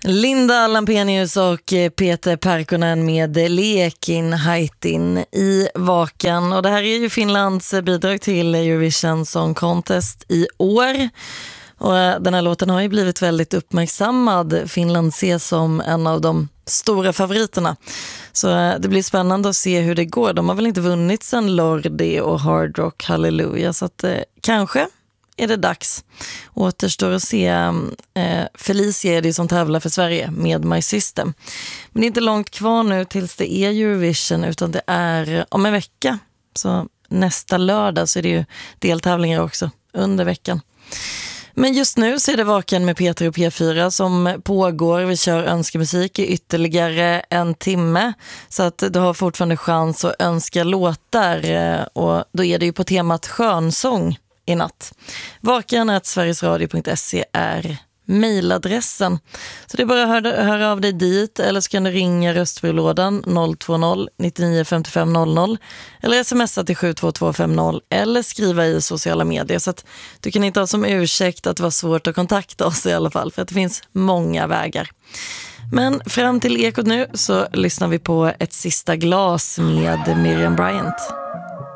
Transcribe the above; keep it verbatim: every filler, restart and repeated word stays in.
Linda Lampenius och Peter Parkkonen med Lekin Haitin i Vaken. Och det här är ju Finlands bidrag till Eurovision Song Contest i år. Och den här låten har ju blivit väldigt uppmärksammad. Finland ses som en av de stora favoriterna. Så det blir spännande att se hur det går. De har väl inte vunnit sedan Lordi och Hard Rock Hallelujah. Så att eh, kanske är det dags. Återstår att se. Eh, Felicia är det som tävlar för Sverige med My System. Men det är inte långt kvar nu tills det är Eurovision, utan det är om en vecka. Så nästa lördag så är det ju deltävlingar också under veckan. Men just nu så är det Vaken med Peter och P fyra som pågår. Vi kör önskemusik i ytterligare en timme. Så att du har fortfarande chans att önska låtar. Och då är det ju på temat skönsång i natt. Vaken at sverigesradio punkt se är mejladressen. Så det är bara att höra, höra av dig dit, eller så kan du ringa röstbrevlådan noll två noll nittionio femtiofem noll noll eller smsa till sju två två fem noll eller skriva i sociala medier, så att du kan inte ha som ursäkt att det var svårt att kontakta oss i alla fall, för att det finns många vägar. Men fram till Ekot nu så lyssnar vi på Ett sista glas med Miriam Bryant.